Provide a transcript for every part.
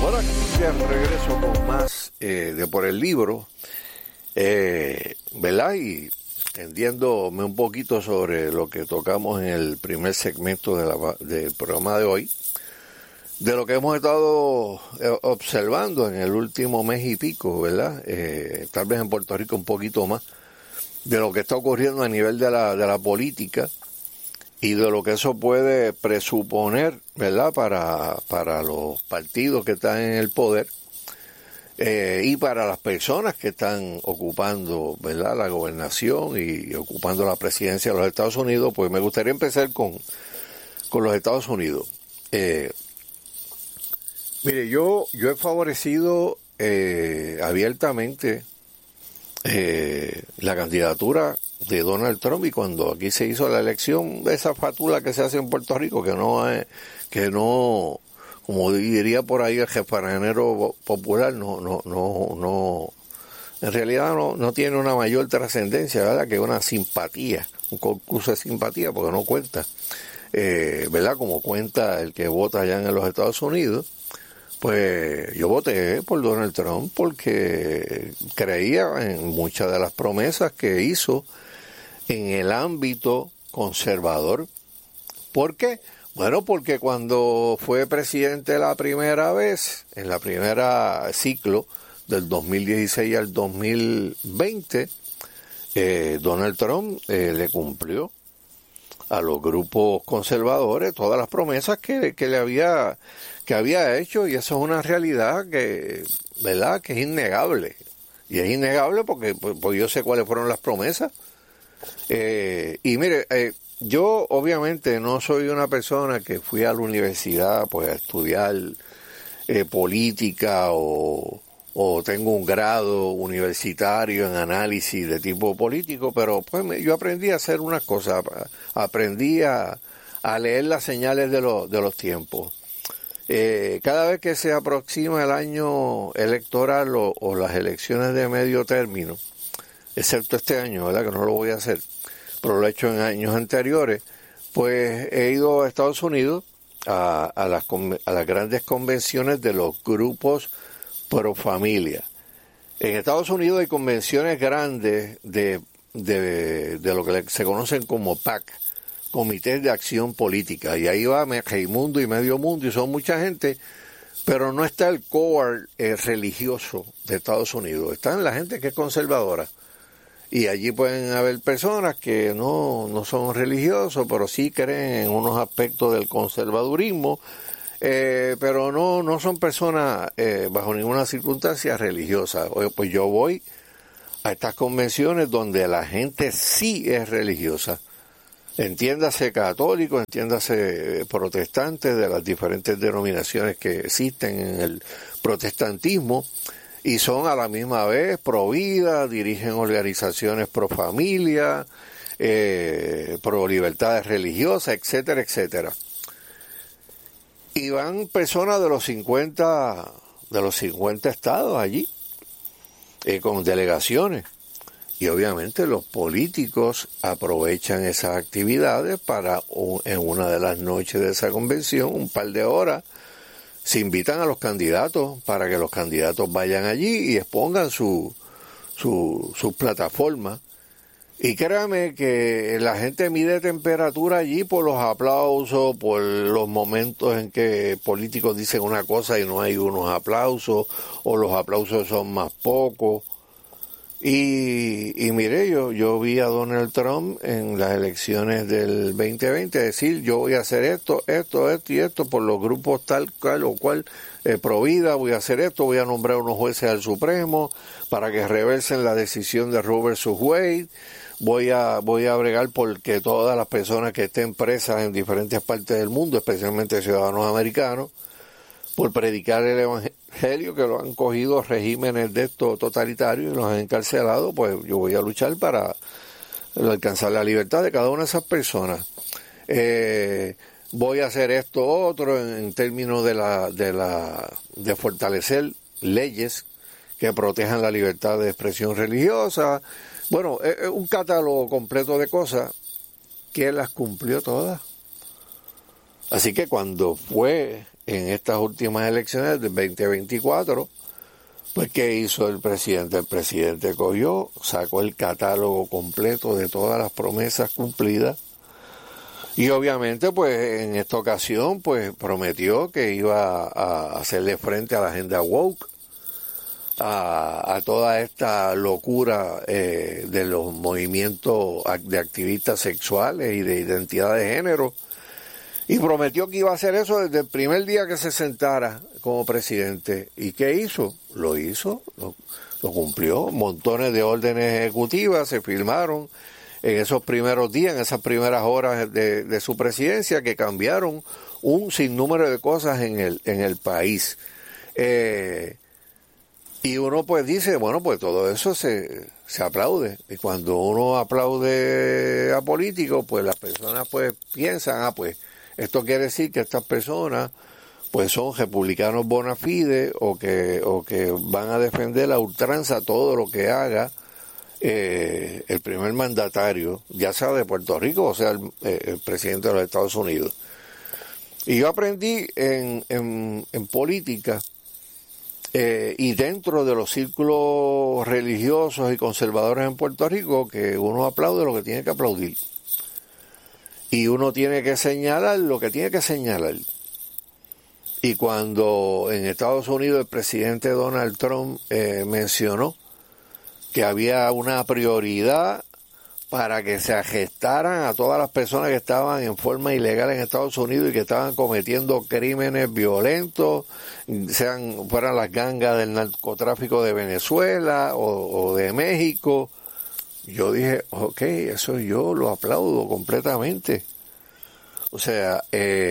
Ahora ya regreso con más de Por el Libro, ¿verdad? Y extendiéndome un poquito sobre lo que tocamos en el primer segmento del programa de hoy, de lo que hemos estado observando en el último mes y pico, ¿verdad? Tal vez en Puerto Rico un poquito más, de lo que está ocurriendo a nivel de la política y de lo que eso puede presuponer, ¿verdad?, para los partidos que están en el poder y para las personas que están ocupando, ¿verdad?, la gobernación y ocupando la presidencia de los Estados Unidos. Pues me gustaría empezar con los Estados Unidos. Mire, yo he favorecido abiertamente la candidatura de Donald Trump, y cuando aquí se hizo la elección de esa fatula que se hace en Puerto Rico, que no, como diría por ahí el jefanero popular, no, en realidad no tiene una mayor trascendencia, ¿verdad?, que una simpatía, un concurso de simpatía, porque no cuenta, ¿verdad?, como cuenta el que vota allá en los Estados Unidos. Pues yo voté por Donald Trump porque creía en muchas de las promesas que hizo en el ámbito conservador. ¿Por qué? Bueno, porque cuando fue presidente la primera vez, en la primera ciclo del 2016 al 2020, Donald Trump le cumplió a los grupos conservadores todas las promesas que había hecho, y eso es una realidad que, ¿verdad?, que es innegable. Y es innegable porque pues yo sé cuáles fueron las promesas. Y mire, yo obviamente no soy una persona que fui a la universidad pues a estudiar política o tengo un grado universitario en análisis de tipo político, pero pues yo aprendí a hacer unas cosas, aprendí a leer las señales de los tiempos. Cada vez que se aproxima el año electoral o las elecciones de medio término, excepto este año, ¿verdad?, que no lo voy a hacer, pero lo he hecho en años anteriores, pues he ido a Estados Unidos a las grandes convenciones de los grupos pro familia. En Estados Unidos hay convenciones grandes de lo que se conocen como PAC, Comités de Acción Política, y ahí va Raimundo y Medio Mundo, y son mucha gente, pero no está el core religioso de Estados Unidos, están la gente que es conservadora, y allí pueden haber personas que no son religiosos, pero sí creen en unos aspectos del conservadurismo, pero no son personas bajo ninguna circunstancia religiosa. Pues yo voy a estas convenciones donde la gente sí es religiosa, entiéndase católico, entiéndase protestante, de las diferentes denominaciones que existen en el protestantismo, y son a la misma vez pro vida, dirigen organizaciones pro familia, pro libertades religiosas, etcétera, etcétera. Y van personas de los 50 estados allí, con delegaciones. Y obviamente los políticos aprovechan esas actividades para, en una de las noches de esa convención, un par de horas, se invitan a los candidatos para que los candidatos vayan allí y expongan su plataforma. Y créame que la gente mide temperatura allí por los aplausos, por los momentos en que políticos dicen una cosa y no hay unos aplausos, o los aplausos son más pocos. Y mire, yo vi a Donald Trump en las elecciones del 2020 decir: yo voy a hacer esto y esto por los grupos tal o cual, pro vida, voy a hacer esto, voy a nombrar unos jueces al Supremo para que reversen la decisión de Roe versus Wade, voy a bregar porque todas las personas que estén presas en diferentes partes del mundo, especialmente ciudadanos americanos, por predicar el evangelio, que lo han cogido regímenes de estos totalitarios y los han encarcelado, pues yo voy a luchar para alcanzar la libertad de cada una de esas personas. Voy a hacer esto otro en términos de fortalecer leyes que protejan la libertad de expresión religiosa. Bueno, un catálogo completo de cosas que las cumplió todas. Así que cuando fue en estas últimas elecciones del 2024, pues ¿qué hizo el presidente? El presidente cogió, sacó el catálogo completo de todas las promesas cumplidas y obviamente pues en esta ocasión pues prometió que iba a hacerle frente a la agenda woke, a toda esta locura de los movimientos de activistas sexuales y de identidad de género. Y prometió que iba a hacer eso desde el primer día que se sentara como presidente. ¿Y qué hizo? Lo hizo, lo cumplió. Montones de órdenes ejecutivas se firmaron en esos primeros días, en esas primeras horas de su presidencia, que cambiaron un sinnúmero de cosas en el país. Y uno pues dice, bueno, pues todo eso se aplaude. Y cuando uno aplaude a políticos, pues las personas pues piensan, pues esto quiere decir que estas personas pues son republicanos bona fide o que van a defender a ultranza todo lo que haga el primer mandatario, ya sea de Puerto Rico o sea el presidente de los Estados Unidos. Y yo aprendí en política y dentro de los círculos religiosos y conservadores en Puerto Rico que uno aplaude lo que tiene que aplaudir. Y uno tiene que señalar lo que tiene que señalar. Y cuando en Estados Unidos el presidente Donald Trump mencionó que había una prioridad para que se arrestaran a todas las personas que estaban en forma ilegal en Estados Unidos y que estaban cometiendo crímenes violentos, fueran las gangas del narcotráfico de Venezuela o de México, yo dije, ok, eso yo lo aplaudo completamente. O sea,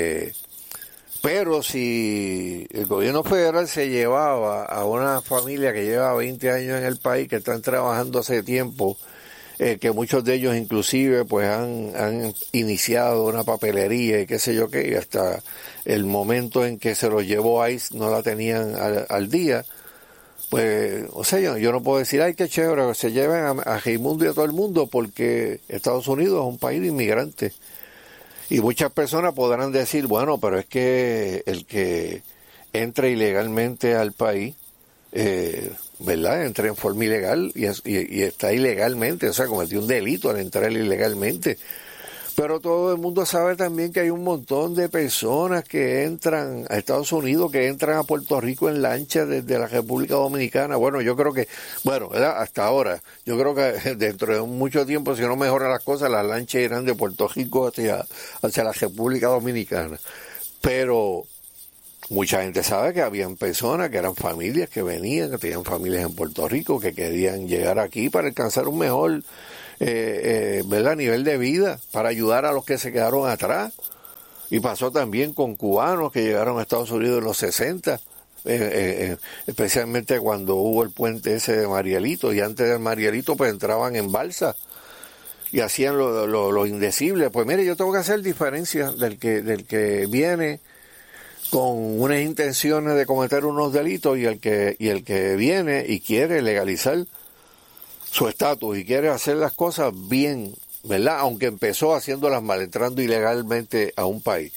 pero si el gobierno federal se llevaba a una familia que lleva 20 años en el país, que están trabajando hace tiempo, que muchos de ellos inclusive pues han iniciado una papelería y qué sé yo qué, y hasta el momento en que se los llevó ICE no la tenían al día, pues, o sea, yo no puedo decir, ay, qué chévere, que se lleven a Raimundo y a todo el mundo, porque Estados Unidos es un país de inmigrantes. Y muchas personas podrán decir, bueno, pero es que el que entra ilegalmente al país, ¿verdad? Entra en forma ilegal y está ilegalmente, o sea, cometió un delito al entrar ilegalmente. Pero todo el mundo sabe también que hay un montón de personas que entran a Estados Unidos, que entran a Puerto Rico en lancha desde la República Dominicana. Bueno, yo creo que, ¿verdad? Hasta ahora, yo creo que dentro de mucho tiempo, si no mejoran las cosas, las lanchas irán de Puerto Rico hacia la República Dominicana. Pero mucha gente sabe que habían personas, que eran familias que venían, que tenían familias en Puerto Rico, que querían llegar aquí para alcanzar un mejor ¿verdad? Nivel de vida, para ayudar a los que se quedaron atrás. Y pasó también con cubanos que llegaron a Estados Unidos en los 60, especialmente cuando hubo el puente ese de Marielito, y antes del Marielito pues entraban en balsa y hacían lo indecible. Pues mire, yo tengo que hacer diferencia del que viene con unas intenciones de cometer unos delitos y el que viene y quiere legalizar su estatus y quiere hacer las cosas bien, ¿verdad? Aunque empezó haciéndolas mal, entrando ilegalmente a un país.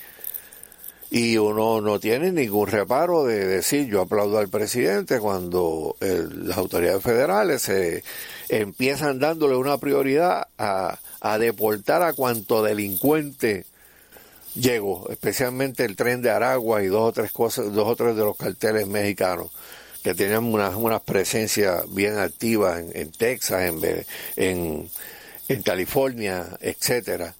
Y uno no tiene ningún reparo de decir, yo aplaudo al presidente cuando las autoridades federales empiezan dándole una prioridad a deportar a cuanto delincuente llegó, especialmente el Tren de Aragua y dos o tres de los carteles mexicanos que tenían unas presencias bien activas en Texas, en California, etcétera.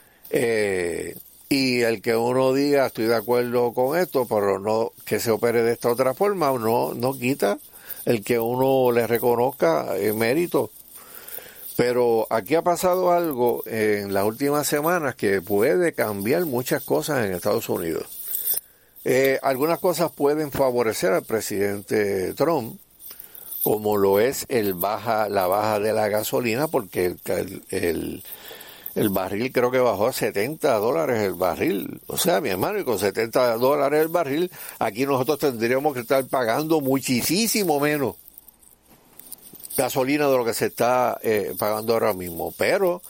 Y el que uno diga, estoy de acuerdo con esto, pero no que se opere de esta otra forma, no quita el que uno le reconozca mérito. Pero aquí ha pasado algo en las últimas semanas que puede cambiar muchas cosas en Estados Unidos. Algunas cosas pueden favorecer al presidente Trump, como lo es la baja de la gasolina, porque el barril creo que bajó a $70 el barril. O sea, mi hermano, y con $70 el barril, aquí nosotros tendríamos que estar pagando muchísimo menos gasolina de lo que se está pagando ahora mismo. Pero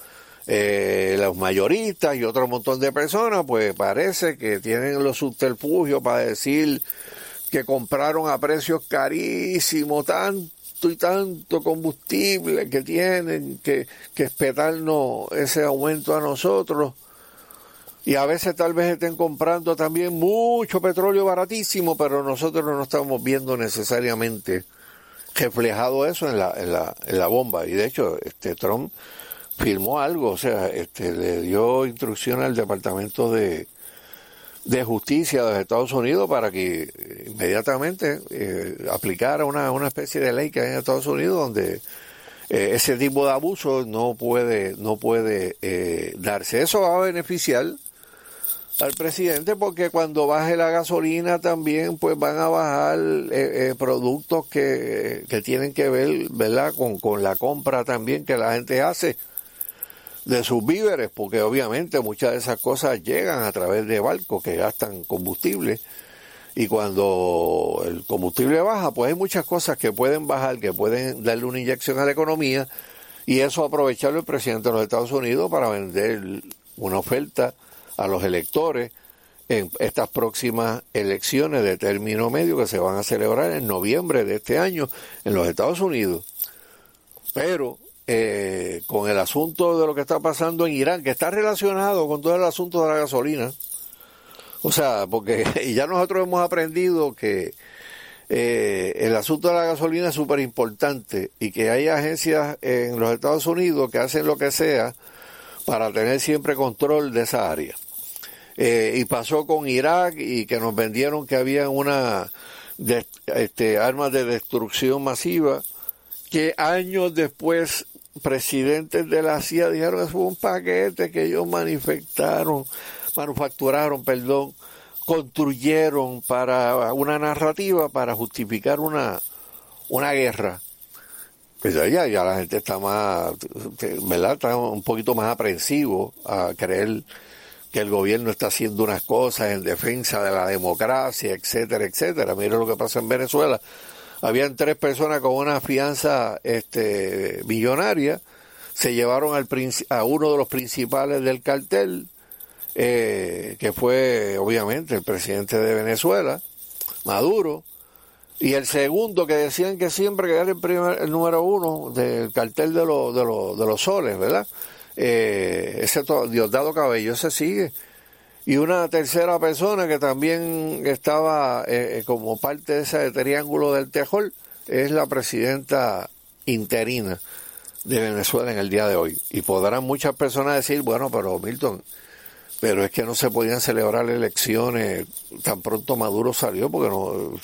los mayoristas y otro montón de personas, pues parece que tienen los subterfugios para decir que compraron a precios carísimos tanto y tanto combustible que tienen que espetarnos ese aumento a nosotros. Y a veces tal vez estén comprando también mucho petróleo baratísimo, pero nosotros no estamos viendo necesariamente reflejado eso en la bomba. Y de hecho, Trump firmó algo, o sea, le dio instrucción al Departamento de Justicia de los Estados Unidos para que inmediatamente aplicara una especie de ley que hay en Estados Unidos donde ese tipo de abuso no puede darse. Eso va a beneficiar al presidente porque cuando baje la gasolina también pues van a bajar productos que tienen que ver, ¿verdad?, con la compra también que la gente hace de sus víveres, porque obviamente muchas de esas cosas llegan a través de barcos que gastan combustible, y cuando el combustible baja, pues hay muchas cosas que pueden bajar, que pueden darle una inyección a la economía, y eso aprovecharlo el presidente de los Estados Unidos para vender una oferta a los electores en estas próximas elecciones de término medio que se van a celebrar en noviembre de este año en los Estados Unidos. Pero con el asunto de lo que está pasando en Irán, que está relacionado con todo el asunto de la gasolina, o sea, porque ya nosotros hemos aprendido que el asunto de la gasolina es súper importante y que hay agencias en los Estados Unidos que hacen lo que sea para tener siempre control de esa área. Y pasó con Irak, y que nos vendieron que había armas de destrucción masiva, que años después presidentes de la CIA dijeron que fue un paquete que ellos construyeron para una narrativa para justificar una guerra. Pues ya la gente está más, ¿verdad?, está un poquito más aprensivo a creer que el gobierno está haciendo unas cosas en defensa de la democracia, etcétera, etcétera. Mira lo que pasa en Venezuela. Habían 3 personas con una fianza millonaria, se llevaron a uno de los principales del cartel, que fue obviamente el presidente de Venezuela, Maduro, y el segundo que decían que siempre que era el número 1 del cartel de los soles, ¿verdad? Ese Diosdado Cabello, ese sigue. Y una tercera persona que también estaba como parte de ese triángulo del Tejol es la presidenta interina de Venezuela en el día de hoy. Y podrán muchas personas decir, bueno, pero Milton, pero es que no se podían celebrar elecciones tan pronto Maduro salió, porque no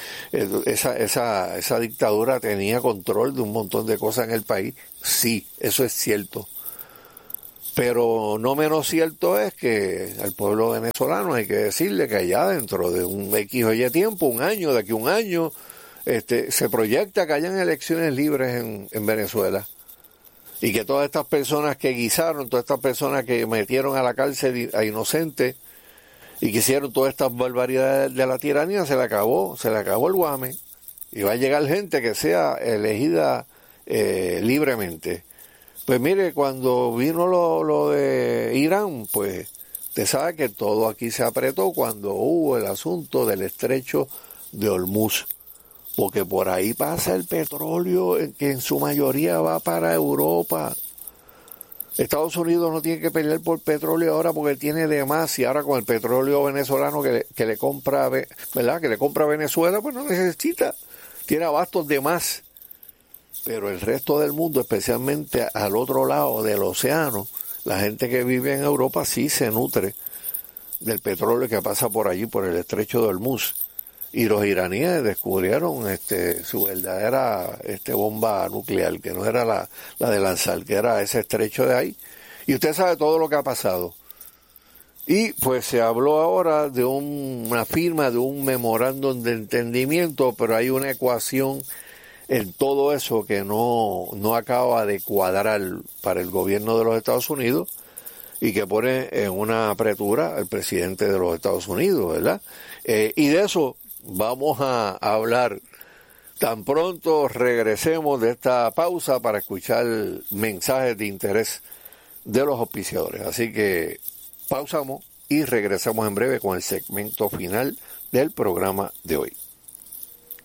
esa dictadura tenía control de un montón de cosas en el país. Sí, eso es cierto. Pero no menos cierto es que al pueblo venezolano hay que decirle que allá dentro de un X o Y tiempo, un año, de aquí a un año, se proyecta que hayan elecciones libres en Venezuela. Y que todas estas personas que guisaron, todas estas personas que metieron a la cárcel a inocentes y que hicieron todas estas barbaridades de la tiranía, se le acabó el guame. Y va a llegar gente que sea elegida libremente. Pues mire, cuando vino lo de Irán, pues usted sabe que todo aquí se apretó cuando hubo el asunto del estrecho de Hormuz, porque por ahí pasa el petróleo que en su mayoría va para Europa. Estados Unidos no tiene que pelear por petróleo ahora porque tiene de más, y ahora con el petróleo venezolano que le compra, ¿verdad?, que le compra a Venezuela, pues no necesita, tiene abastos de más. Pero el resto del mundo, especialmente al otro lado del océano, la gente que vive en Europa sí se nutre del petróleo que pasa por allí, por el estrecho de Hormuz. Y los iraníes descubrieron su verdadera bomba nuclear, que no era la de lanzar, que era ese estrecho de ahí. Y usted sabe todo lo que ha pasado. Y pues se habló ahora de una firma, de un memorándum de entendimiento, pero hay una ecuación en todo eso que no acaba de cuadrar para el gobierno de los Estados Unidos, y que pone en una apretura al presidente de los Estados Unidos, ¿verdad? Y de eso vamos a hablar tan pronto regresemos de esta pausa para escuchar mensajes de interés de los auspiciadores. Así que pausamos y regresamos en breve con el segmento final del programa de hoy.